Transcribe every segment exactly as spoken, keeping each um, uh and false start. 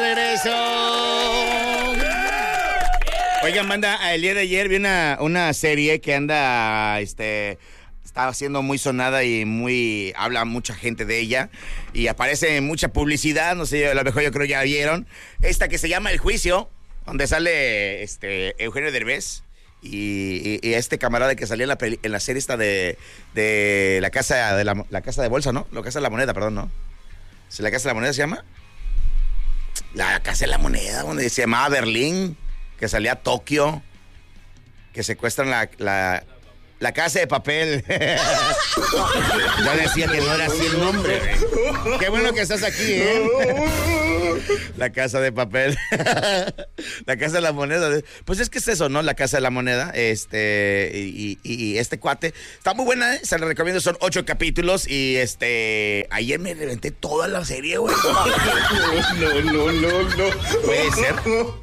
regreso. Oigan, banda, el día de ayer vi una, una serie que anda, este... está siendo muy sonada y muy... habla mucha gente de ella y aparece en mucha publicidad, no sé, a lo mejor yo creo ya vieron. Esta que se llama El Juicio, donde sale este Eugenio Derbez y, y, y este camarada que salía en la, peli, en la serie esta de, de la casa de la, la casa de bolsa, ¿no? La casa de la moneda, perdón, ¿no? ¿La casa de la moneda se llama? La casa de la moneda, donde se llamaba Berlín, que salía Tokio, que secuestran la... la La Casa de Papel. Ya decía que no era así el nombre, güey. Qué bueno que estás aquí, ¿eh? La Casa de Papel. La Casa de la Moneda. Pues es que es eso, ¿no? La Casa de la Moneda. Este, y, y, y este cuate. Está muy buena, ¿eh? Se la recomiendo. Son ocho capítulos. Y este, ayer me reventé toda la serie, güey. No, no, no, no. Puede ser.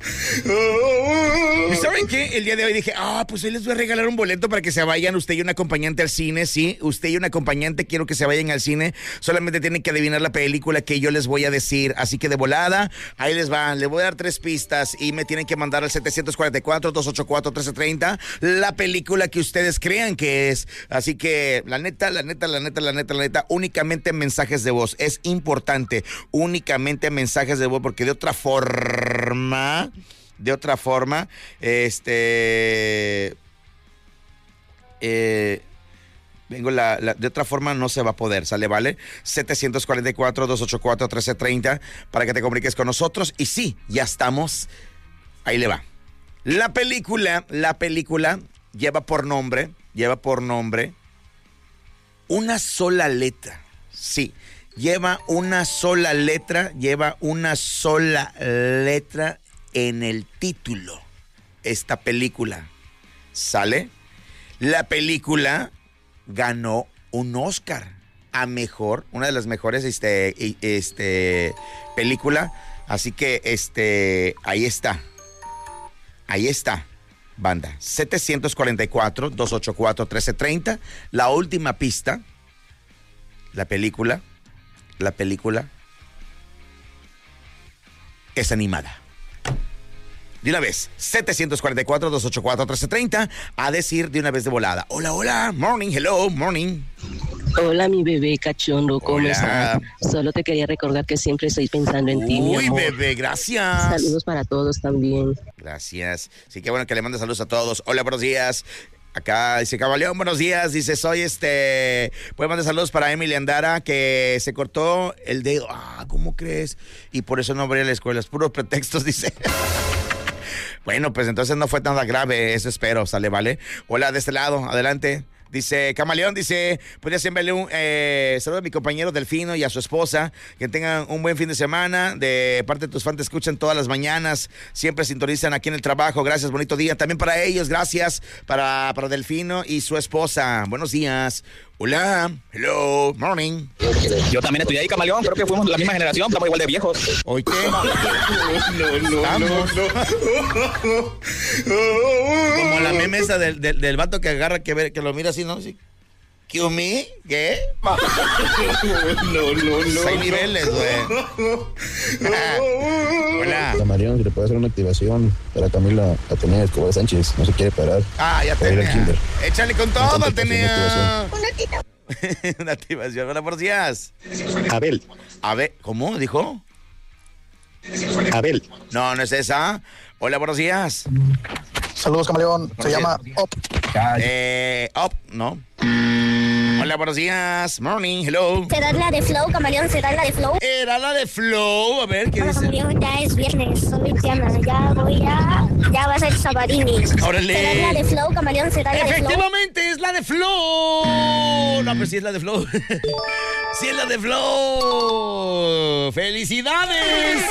¿Y saben qué? El día de hoy dije, ah, pues hoy les voy a regalar un boleto para que se vayan usted y un acompañante al cine, sí, usted y un acompañante quiero que se vayan al cine, solamente tienen que adivinar la película que yo les voy a decir, así que de volada, ahí les va, les voy a dar tres pistas y me tienen que mandar al siete cuatro cuatro, dos ocho cuatro, uno tres tres cero la película que ustedes crean que es, así que la neta, la neta, la neta, la neta, la neta, únicamente mensajes de voz, es importante, únicamente mensajes de voz, porque de otra forma, de otra forma, este... Eh, vengo la, la, de otra forma no se va a poder, ¿sale? ¿Vale? siete cuatro cuatro, dos ocho cuatro, uno tres tres cero para que te comuniques con nosotros. Y sí, ya estamos. Ahí le va. La película, la película lleva por nombre, lleva por nombre una sola letra. Sí, lleva una sola letra, lleva una sola letra en el título. Esta película, ¿sale? La película ganó un Oscar a mejor, una de las mejores este, este, película. Así que este, ahí está. Ahí está, banda. siete cuatro cuatro, dos ocho cuatro, uno tres tres cero La última pista, la película, la película es animada. De una vez, siete cuatro cuatro, dos ocho cuatro, uno tres tres cero a decir de una vez de volada. Hola, hola, morning, hello, morning. Hola, mi bebé cachondo, ¿cómo Hola. estás? Solo te quería recordar que siempre estoy pensando en ti, mi Uy, amor. bebé, gracias. Saludos para todos también. Gracias. Sí, qué bueno que le mandes saludos a todos. Hola, buenos días. Acá dice Cabaleón, buenos días. Dice, soy este... Puede mandar saludos para Emily Andara, que se cortó el dedo. Ah, ¿cómo crees? Y por eso no voy a la escuela. Es puros pretextos, dice. Bueno, pues entonces no fue tan grave, eso espero, sale, ¿vale? Hola, de este lado, adelante. Dice Camaleón, dice, podría enviarle un eh, saludo a mi compañero Delfino y a su esposa, que tengan un buen fin de semana, de parte de tus fans te escuchan todas las mañanas, siempre sintonizan aquí en el trabajo, gracias, bonito día, también para ellos, gracias, para, para Delfino y su esposa, buenos días. Hola, hello, morning. Yo también estudié ahí, Camaleón, creo que fuimos la misma generación, estamos igual de viejos. ¿Oye qué? No, no, no, no. Como la meme esa del, del, del vato que agarra, que, ve, que lo mira así, ¿no? Sí. ¿Qué me? ¿Qué? No, no, no. Seis niveles, güey. Hola. Camaleón, si le puede hacer una activación para Camila Atenea Escobar Sánchez, no se quiere parar. Ah, ya tenía. Échale con todo, Atenea. Una activación. Una activación. Hola, buenos días. Abel. Abel, ¿cómo dijo? Abel. No, no es esa. Hola, buenos días. Saludos, Camaleón. Buenos Se días. llama Up. Eh, Up, ¿no? Hola, buenos días. Morning, hello. ¿Será la de Flow, Camaleón? ¿Será la de Flow? Era la de Flow. A ver, ¿qué Hola, dice? Camaleón, ya es viernes. Soy Tiana. Ya voy a... Ya va a ser Sabarini. Órale. ¿Será la de Flow, Camaleón? ¿Será la de Flow? Efectivamente, es la de Flow. No, pues sí es la de Flow. Sí es la de Flow. ¡Felicidades!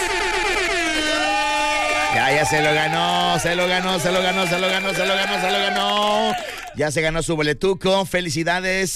Ya, ya se lo ganó, se lo ganó, se lo ganó, se lo ganó, se lo ganó, se lo ganó. Ya se ganó su boletuco. Felicidades.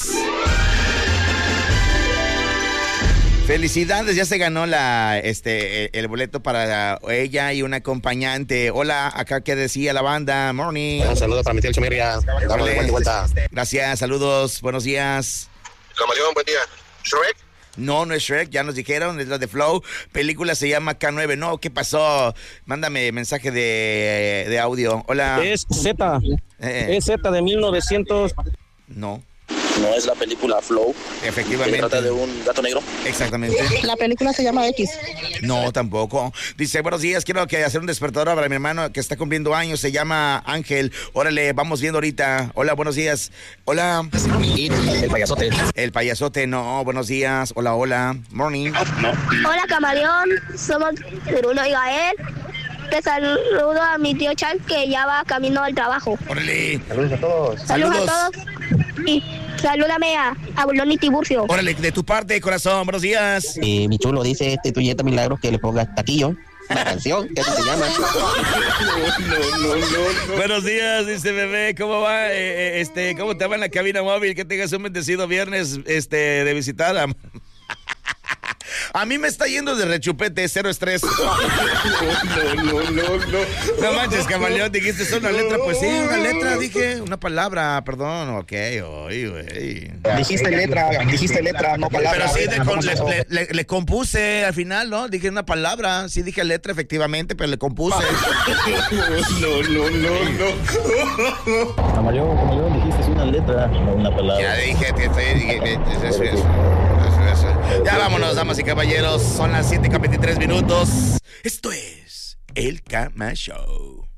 Felicidades, ya se ganó la este el, el boleto para ella y un acompañante. Hola, acá que decía la banda. Morning. Un saludo para mi tío Chumirria. Damos de vuelta y vuelta. Gracias, saludos, buenos días. Camaleón, buen día. Shrek. No, no es Shrek, ya nos dijeron, es la de Flow. Película se llama K nueve. No, ¿qué pasó? Mándame mensaje de, de audio. Hola. Es Z. Eh. Es Z de mil novecientos. No. No es la película Flow. Efectivamente. Se trata de un gato negro. Exactamente. La película se llama X. No, tampoco. Dice, buenos días, quiero que hacer un despertador para mi hermano que está cumpliendo años, se llama Ángel. Órale, vamos viendo ahorita. Hola, buenos días. Hola. El payasote. El payasote, no, buenos días. Hola, hola. Morning. Hola, camaleón. Somos Bruno y Gael. Te saludo a mi tío Chan, que ya va camino al trabajo. Órale. Saludos a todos. Saludos, Saludos. a todos. Y salúdame a, a Bulón y Tiburcio. Órale, de tu parte, corazón, buenos días. Eh, mi chulo dice este Tuyeta Milagros que le ponga taquillo. Una canción, que así se llama. No, no, no, no. Buenos días, dice bebé, ¿cómo va? Eh, eh, este, ¿cómo te va en la cabina móvil? Que tengas un bendecido viernes, este, de visitada. A mí me está yendo de rechupete, cero estrés. No, no, no, no. No manches, camaleón, dijiste es una letra. Pues sí, una letra, dije, una palabra, perdón, ok, oye, güey. Dijiste letra, dijiste letra, no palabra. Pero sí, de- No con- pasó. le, le- le compuse al final, ¿no? Dije una palabra, sí dije letra efectivamente, pero le compuse. No, no, no, no. Camaleón, camaleón, dijiste una letra, no una palabra. Ya dije, te estoy, dije, eh, eso, eso, eso, eso. Ya vámonos, damas y caballeros, son las siete con veintitrés minutos. Esto es El Cama Show.